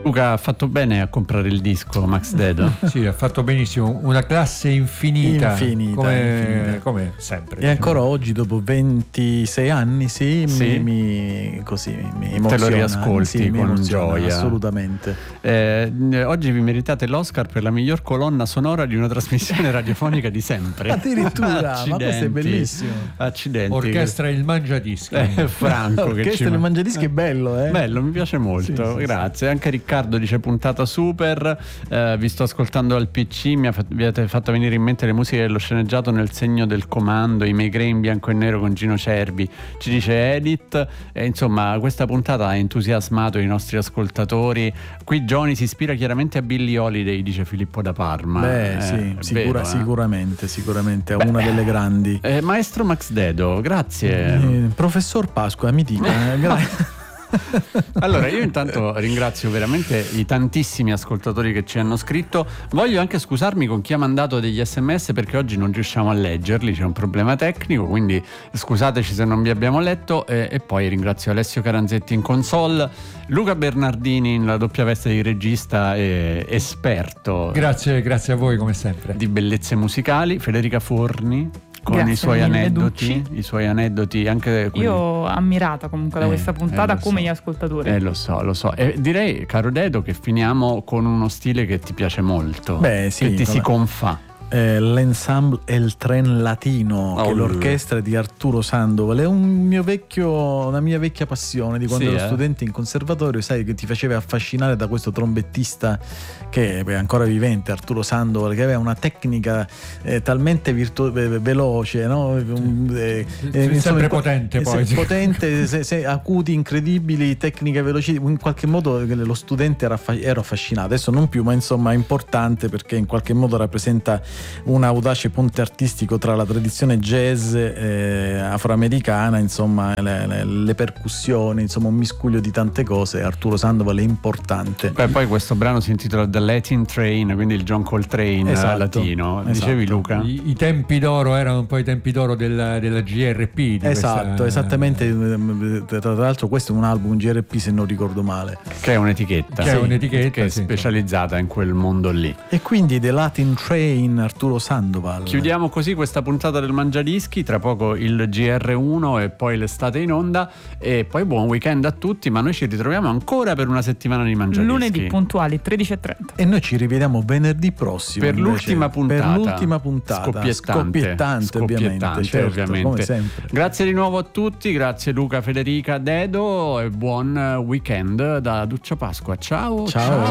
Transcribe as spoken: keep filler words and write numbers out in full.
Luca ha fatto bene a comprare il disco, Max Dedo. Sì, ha fatto benissimo, una classe infinita, infinita, come, infinita. come sempre. E ancora oggi, dopo ventisei anni, sì, Sì. Mi, mi così mi emoziona. Te lo riascolti sì, mi con emoziona, gioia. Assolutamente. Eh, oggi vi meritate l'Oscar per la miglior colonna sonora di una trasmissione radiofonica di sempre. Addirittura, ma questo è bellissimo. Accidenti. Orchestra Il Mangiadischi. Eh, Franco che Orchestra ci... Il Mangiadischi è bello, eh? Bello, mi piace molto, Sì, sì, grazie. Anche Riccardo dice puntata super, eh, vi sto ascoltando al P C, mi, ha fatto, vi avete fatto venire in mente le musiche dello sceneggiato Nel segno del comando, i Maigret in bianco e nero con Gino Cervi, ci dice Edith, e insomma questa puntata ha entusiasmato i nostri ascoltatori. Qui Johnny si ispira chiaramente a Billie Holiday, dice Filippo da Parma. Beh, eh, sì, sicura, vero, eh? sicuramente, sicuramente, è Beh, una delle grandi. Eh, maestro Max Dedo, grazie. Eh, professor Pasqua, mi dica, eh, grazie. Allora, io intanto ringrazio veramente i tantissimi ascoltatori che ci hanno scritto. Voglio anche scusarmi con chi ha mandato degli sms, perché oggi non riusciamo a leggerli, c'è un problema tecnico, quindi scusateci se non vi abbiamo letto. E, e poi ringrazio Alessio Caranzetti in console, Luca Bernardini nella doppia veste di regista e esperto. Grazie, grazie a voi come sempre. Di bellezze musicali, Federica Forni con Grazie i suoi mille, aneddoti, Ducci. i suoi aneddoti anche quelli... Io ammirata comunque da Eh, questa puntata eh, lo come so. gli ascoltatori. Eh lo so, lo so. E direi, caro Dedo, che finiamo con uno stile che ti piace molto. Beh, sì, che ti vabbè. si confà. Eh, l'ensemble El Tren Latino, Oh, che è l'orchestra di Arturo Sandoval, è un mio vecchio, una mia vecchia passione di quando Sì, ero eh? studente in conservatorio, sai, che ti faceva affascinare da questo trombettista che è ancora vivente, Arturo Sandoval, che aveva una tecnica eh, talmente virtu- eh, veloce, no? Eh, eh, sempre potente, eh, poi se, potente, se, se, acuti, incredibili, tecniche veloci, in qualche modo lo studente era affa- ero affascinato, adesso non più, ma insomma è importante perché in qualche modo rappresenta un audace ponte artistico tra la tradizione jazz eh, afroamericana, insomma le, le, le percussioni, insomma un miscuglio di tante cose. Arturo Sandoval è importante. Beh, poi questo brano si intitola The Latin Train, quindi il John Coltrane Esatto, latino. esatto. Dicevi, Luca? I, i tempi d'oro erano un po' i tempi d'oro della, della G R P di Esatto, questa... esattamente. Tra l'altro questo è un album G R P, se non ricordo male, Che è un'etichetta. Che è Sì, un'etichetta, che è sì. specializzata in quel mondo lì. e quindi The Latin Train, Arturo Sandoval. Chiudiamo così questa puntata del Mangiadischi, tra poco il G R uno e poi l'estate in onda, e poi buon weekend a tutti, ma noi ci ritroviamo ancora per una settimana di Mangiadischi. Lunedì puntuali tredici e trenta. E noi ci rivediamo venerdì prossimo Per invece, l'ultima puntata. per l'ultima puntata Scoppiettante, scoppiettante, ovviamente, scoppiettante, certo, ovviamente. come sempre. Grazie di nuovo a tutti, grazie Luca, Federica, Dedo, e buon weekend da Duccio Pasqua. Ciao. Ciao.